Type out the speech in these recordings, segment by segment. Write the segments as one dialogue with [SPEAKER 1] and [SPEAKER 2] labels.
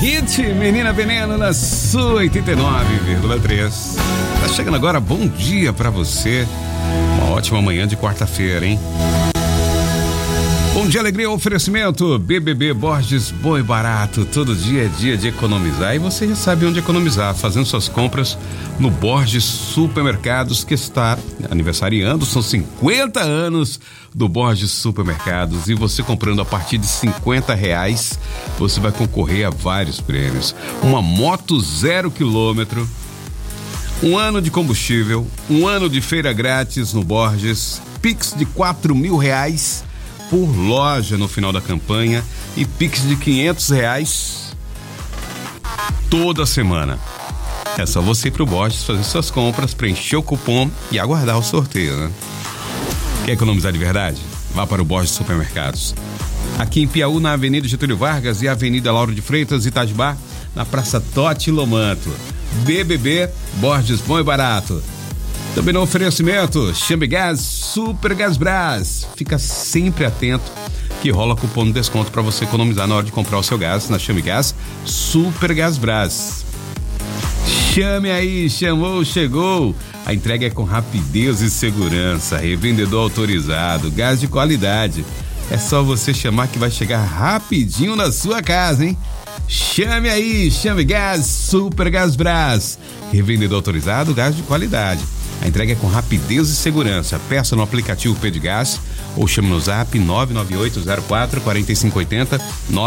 [SPEAKER 1] Hit Menina Veneno na sua 89,3. Tá chegando agora, bom dia pra você. Uma ótima manhã de quarta-feira, hein? Bom dia, alegria, oferecimento BBB Borges, bom e barato. Todo dia é dia de economizar e você já sabe onde economizar, fazendo suas compras no Borges Supermercados, que está aniversariando, são 50 anos do Borges Supermercados, e você comprando a partir de R$50, você vai concorrer a vários prêmios. Uma moto 0 km, um ano de combustível, um ano de feira grátis no Borges, Pix de R$4.000 por loja no final da campanha e Pix de R$500 toda semana. É só você ir pro Borges fazer suas compras, preencher o cupom e aguardar o sorteio, né? Quer economizar de verdade? Vá para o Borges Supermercados. Aqui em Piauí, na Avenida Getúlio Vargas e Avenida Lauro de Freitas, Itajubá, na Praça Totti Lomanto. BBB Borges, bom e barato. Também no oferecimento, Chame Gás, Super Gás Brás. Fica sempre atento que rola cupom de desconto para você economizar na hora de comprar o seu gás na Chame Gás, Super Gás Brás. Chame aí, chamou, chegou. A entrega é com rapidez e segurança. Revendedor autorizado, gás de qualidade. É só você chamar que vai chegar rapidinho na sua casa, hein? Chame aí, Chame Gás, Super Gás Brás. Revendedor autorizado, gás de qualidade. A entrega é com rapidez e segurança. Peça no aplicativo Pedigás ou chame no zap 99804-4580,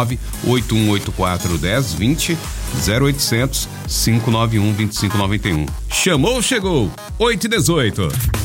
[SPEAKER 1] 98184-1020, 0800 591 2591. Chamou, chegou, 8h18.